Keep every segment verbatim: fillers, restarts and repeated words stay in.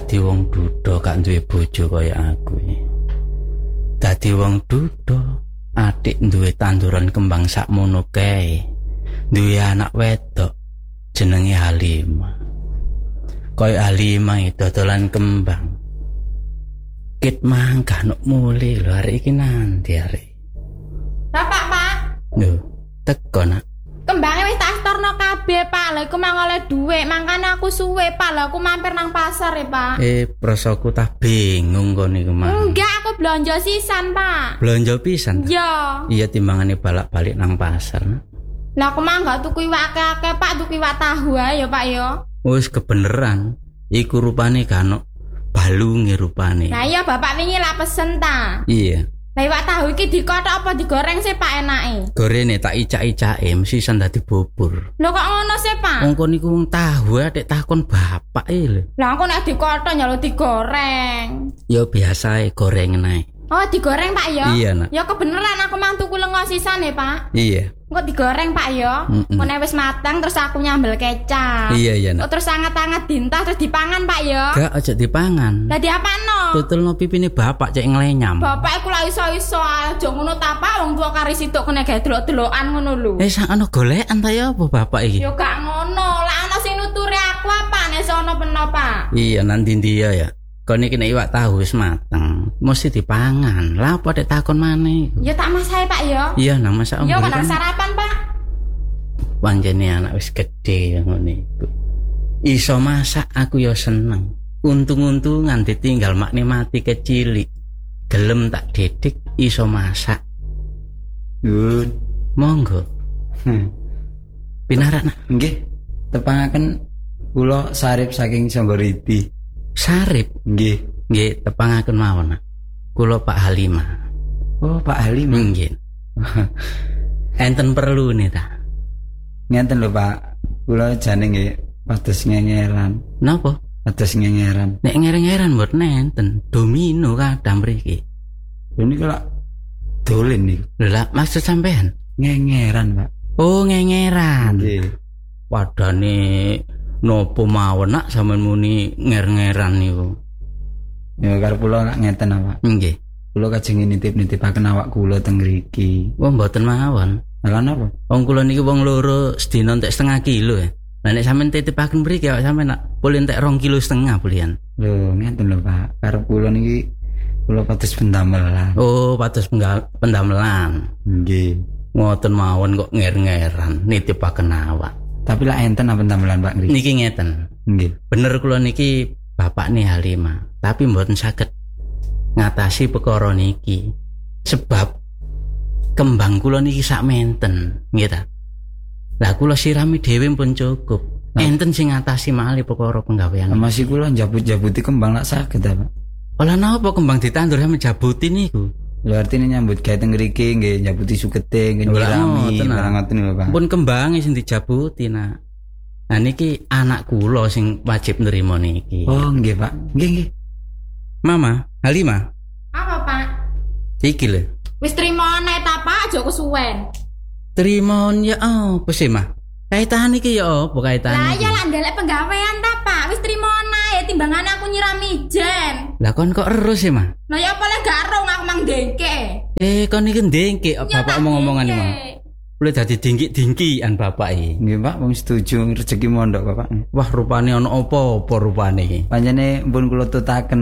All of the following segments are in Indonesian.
dadi wong duda gak duwe bojo kaya aku iki. Dadi wong duda, adik duwe tanduran kembang sakmono kae. Duwe anak wedok jenenge Halimah. Kaya Halimah iki dodolan kembang. Kit mangkah nuk muli lho arek iki nanti arek. Bapak, Pak. Lho, teko nak. Kembange wis tak storno kabeh, Pak. Lah iku mang oleh dhuwit, mangkane aku suwe, Pak. Lah aku mampir nang pasar ya, Pak. Eh, prasaku tak bingung kon niku mah. Enggak, aku blonjo sisan, Pak. Blonjo pisan. Iya. Iya timbangane balak-balik nang pasar. Nak. Lah aku mah gak tuku iwak akeh-akeh, Pak. Tuku iwak tahu ae ya, Pak ya. Wis kebeneran. Iku rupane kan balunge rupane. Nah iya, Bapak wingi lah pesen ta. Iya. Lah iwak tahu iki dikothok apa digoreng sih, Pak, enake? Gorene tak icak-icake mesti san dadi bubur. Lho kok ngono sih, Pak? Wong kon niku wong tahu adek takon bapak e lho. Lah aku nek dikothok nyalo digoreng. Ya biasa e gorengan ae. Oh, digoreng, Pak ya? Iya, Nak. Ya kebeneran aku mang tuku lenga sisan ya, Pak. Iya. Engko digoreng, Pak ya. Mm-mm. Nek wis matang terus aku nyambel kecap. Iya, iya, Nak. Oh, terus anget-anget dintah terus dipangan, Pak ya. Gak aja dipangan. Lah diapano? Tutulno pipine bapak cek nglenyam. Bapak iku lak iso-iso aja ngono ta, Pak. Wong tuwa kari situk kene gawe delok-delokan ngono lho. Eh sak ana golekan ta ya apa bapak iki? Yo gak ngono. Lah ana sing nuturi aku apa nek sono peno, Pak. Iya nanti dia ya. Kon iki nek iwak tahu wis mateng, mesti dipangan. Lah apa dek takon maneh? Ya tak masahe, Pak ya. Iya nang masak om. Yo kan sarapan, Pak. Panjene anak wis gedhe ngono iku. Iso masak aku ya seneng. Untung-untungan ditinggal maknikmati kecilik. Gelem tak didik iso masak. Yun. Monggo. Hmm. Pinarak nak. Nggih. Tepangaken kula sarip saking Songgoriti. Sarip. Nggih. Nggih, tepangaken mawon nak. Kula Pak Halimah. Oh, Pak Halim. Nggih. Enten perlu nih ta. Ngenten lho, Pak. Kula jane nggih pados ngengeran. Napa? Pados ngengeran. Nek ngereng-ngeran mboten enten. Domino kadang mriki. Ini kalau dolen nih. Lho lah maksud sampean? Ngengeran, Pak. Oh, ngengeran. Nggih. Padane nopo mawon nak sampean muni nger-ngeran niku. Ya karo kula nak ngeten apa? Nggih. Kula kajeng nitip-nitipaken awak kula teng mriki. Wong mboten mawon. Lah napa? Wong kula niki wong loro sedina entek setengah kilo ya. Lah nek sampean titipaken mriki awak sampean nak boleh entek rong kilo setengah bulian. Lho, ngenten lho, Pak. Karo kula niki kula pados pendamelan. Oh, pados pendamelan. Nggih. Ngoten mawon kok nger-ngeran nitipaken awak. Tapi lah enten apa pendamelan, Pak ngriki? Niki ngeten. Nggih. Bener kula niki bapak nih Halimah, tapi mboten saged ngatasi perkara niki. Sebab kembang kula niki sak menten, nggih ta. Lah kula sirami dhewe pun cukup. Enten sing ngatasi malih perkara penggawean. Masih kula njabut-jabuti kembang lak saged ta, Pak? Olah napa kembang ditandur sampe jabuti niku? Lho artine nyambut gawe teng mriki nggih njabuti sukete, nggih nyirami, barang ngoten lho, Pak. Pun kembange sing dijabuti nak. Nah niki anak kula sing wajib nrimo niki. Oh, nggih, Pak. Nggih, nggih. Mama, Halimah. Apa, Pak? Iki lho. Wis trimo nek ta, Pak, aja kesuwen. Trimon ya apa sih, Mah? Kaitan iki ya apa kaitane? Lah ya lah ndelek penggawean ta, Pak. Wis trimo nae timbangane aku nyirami jen. Lah kon kok erus sih, Mah? Lah ya apa lek gak rong aku mang dengke. Eh, kon iki ndengke bapak omong-omongan iki, Mah. Boleh dadi dingki-dingkian bapak iki. Nggih, Pak, wong setuju rezeki mondok, Bapak. Wah, rupane ana apa-apa rupane iki. Pancene pun kula tutaken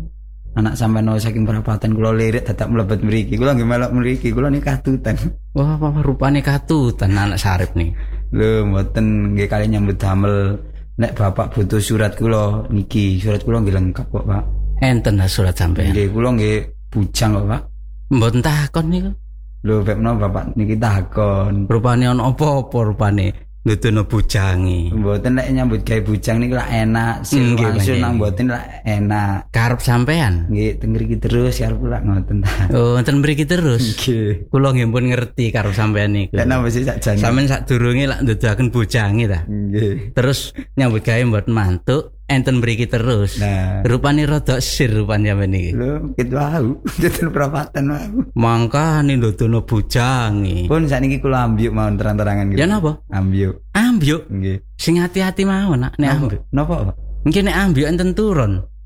anak sampean saking perapatan kula lirik dadak mlebet mriki. Kula nggih melok mriki, kula niki katutan. Wah, wah rupane katutan anak sarip nih. Lho, mboten nggih kali nyambut damel. Nek bapak butuh surat kula niki, surat kula nggih lengkap kok, Pak. Enten surat sampean. Nggih, kula nggih bujang kok, Pak. Mboten takon niku. Lho, bab menapa Bapak niki takon. Rupane ana apa-apa rupane. Nutuno bujangi. Mboten nek nyambut gawe bujang niku lak enak, sing langsung nang mboten lak enak. Karep sampean? Nggih, teng mriki terus karep kula ngoten ta. Oh, enten mriki terus. Nggih. Kula nggih pun ngerti karep sampean niku. Lek napa sih sakjane? Sampeyan sadurunge lak nduduhaken bujangi ta. Nggih. Terus nyambut gawe mboten mantuk, enten mriki terus. Nah, rupane rada sir rupane sampean iki. Lho, kit wau. Deten perapatan wau. Mangkane ndudono bujangi. Pun sakniki kula ambyuk mawon terang-terangan gitu. Ya napa? Ambyuk. Ambyuk. Nggih. Sing hati-hati mawon nak nek ambyuk. Napa, Pak? Mungkin nek ambyuk enten turun.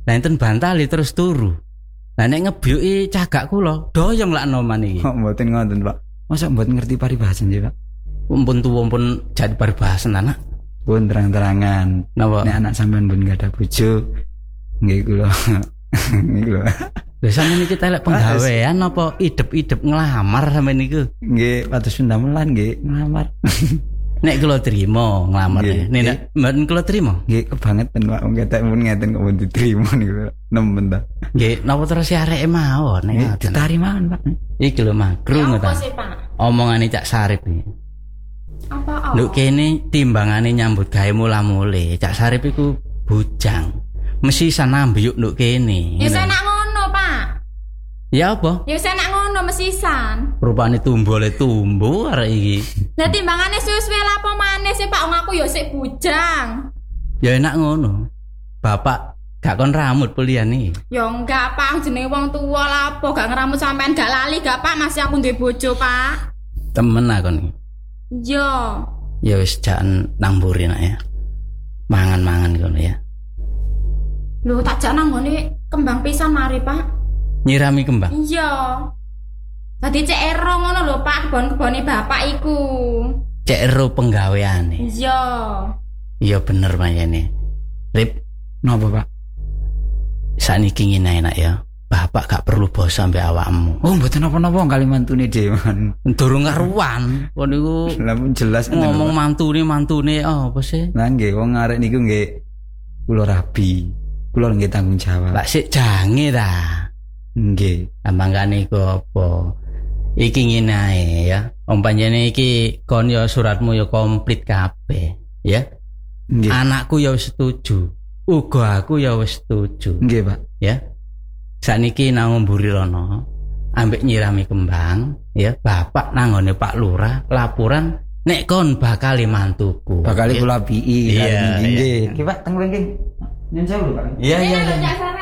Lah enten bantali terus turu. Lah nek ngebyuki cagak kula, doyong lak noman iki. Kok mboten ngoten, Pak. Masa mboten ngerti paribasan sih, Pak? Mumpun tuwa pun jadi paribasan anak. Pun terang-terangan. Napa? Nek anak sampean pun gak ada bojo, nggih kula. Nggih kula. Lha sampeyan iki telek penggawean apa idep-idep ngelamar sampeyan niku? Nggih, pados pendamelan nggih ngelamar. Nek kula trimo nglamar. Nggih, Nek nek mboten kula trimo. Nggih, kebangetan Pak, wong ketek mun ngeten kok mun diterima niku. Nemen ta. Nggih, napa terus si areke mawon nek Nggih, ngoten. ditari mawon, Pak. Iki lho Magru Ya, ngoten. apa sih, Pak? Omongane Cak Sarip iki. Apa oh? Nduk kene timbangane nyambut gawe mula-mule, Cak Sarip iku bujang. Mesti sanambyuk nduk kene. Ya saya nak ngono, Pak. Ya apa? Ya saya nak ngono mesisan. Rupane tumbole tumbuh arek iki. Lah timbangane suwe-suwe lapo maneh sih, Pak? Wong aku ya sik bujang. Ya enak ngono. Bapak gak kon rambut kuliah nih. Ya enggak, Pak, jenenge wong tuwa lapo gak ngeramut sampean gak lali gak, Pak? Masih aku duwe bojo, Pak. Temen aku nih. Yo. Ya wis jangan namburi nak ya. Mangan-mangan ngono ya. Lho tak jak nang ngene kembang pisan mari, Pak. Nyirami kembang. Iya. Dadi cek ero ngono lho, Pak, kebon-kebone bapak iku. Cek ero penggaweane. Iya. Iya bener mayane. Rip, Napa, Pak? sakniki ngene enak ya. Bapak gak perlu basa ambek awakmu. Oh, mboten napa-napa kali mantune dhewe. Durung karuan. Kon niku Lah pun jelas ngomong mantune mantune oh, apa sih? Lah nggih wong arek niku nggih kula rabi. Kula nggih tanggung jawab. Lah sik jange ta. Nggih. Mangkane iku apa? Iki ngene ae ya. Om panjene iki kon ya suratmu ya komplit kabeh, ya. Nggih. Anakku ya wis setuju. Uga aku ya wis setuju, Nggih, Pak. ya. Sakniki nang mburi rono ambek nyirami kembang, ya. Bapak nanggone Pak Lurah laporan nek kon bakal mantuku. Bakal ya. kula bii. Iya, Nggih. iya. Nggih, Pak, teng nggih. Nyun sewu lho, Pak. Iya iya Ini lho, iya. Cak Sarip.